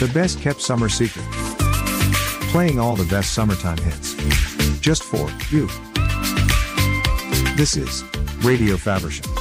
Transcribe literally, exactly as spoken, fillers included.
The best kept summer secret. Playing all the best summertime hits. Just for you. This is Radio Faversham.